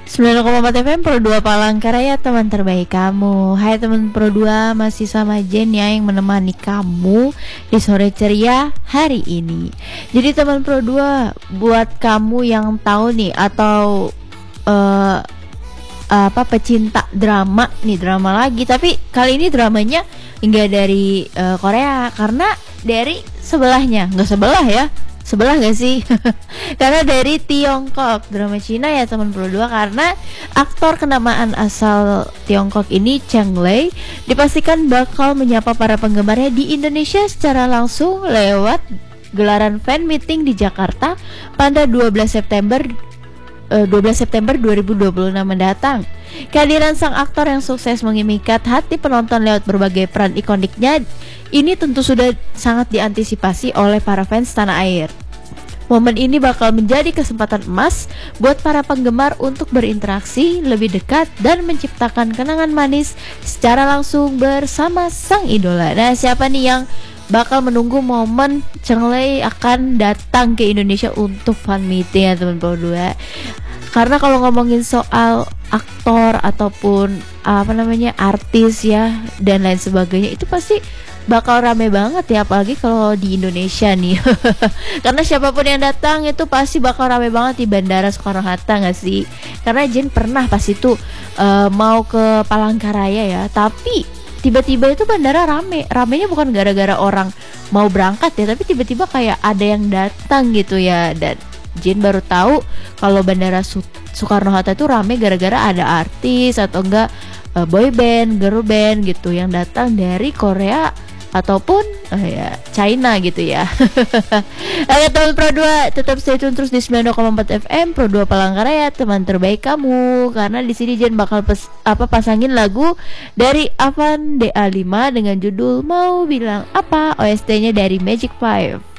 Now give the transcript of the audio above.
9,4 FM Pro 2 Palangkaraya, teman terbaik kamu. Hai teman Pro 2, masih sama Jen ya yang menemani kamu di sore ceria hari ini. Jadi teman Pro 2, buat kamu yang tahu nih atau pecinta drama nih, drama lagi, tapi kali ini dramanya enggak dari Korea, karena dari sebelahnya. Enggak sebelah ya, sebelah gak sih? Karena dari Tiongkok, drama Cina ya teman Pro 2, karena aktor kenamaan asal Tiongkok ini Chang Lei dipastikan bakal menyapa para penggemarnya di Indonesia secara langsung lewat gelaran fan meeting di Jakarta pada 12 September 2026 mendatang. Kehadiran sang aktor yang sukses mengimikat hati penonton lewat berbagai peran ikoniknya ini tentu sudah sangat diantisipasi oleh para fans tanah air. Momen ini bakal menjadi kesempatan emas buat para penggemar untuk berinteraksi lebih dekat dan menciptakan kenangan manis secara langsung bersama sang idola. Nah, siapa nih yang bakal menunggu momen Chang Lei akan datang ke Indonesia untuk fan meeting ya teman Pro 2. Karena kalau ngomongin soal aktor ataupun artis ya dan lain sebagainya, itu pasti bakal rame banget ya, apalagi kalau di Indonesia nih. Karena siapapun yang datang itu pasti bakal rame banget di Bandara Soekarno-Hatta nggak sih? Karena Jen pernah pas itu mau ke Palangkaraya ya, tapi tiba-tiba itu bandara rame. Ramenya bukan gara-gara orang mau berangkat ya, tapi tiba-tiba kayak ada yang datang gitu ya. Dan Jen baru tahu kalau bandara Soekarno-Hatta itu rame gara-gara ada artis atau enggak boy band, girl band gitu yang datang dari Korea ataupun ya China gitu ya. Oke teman Pro 2, tetap stay tune terus di 9,4 FM Pro 2 Palangkaraya, teman terbaik kamu. Karena di sini Jen bakal pasangin lagu dari Avan DA5 dengan judul Mau Bilang Apa, OST-nya dari Magic 5.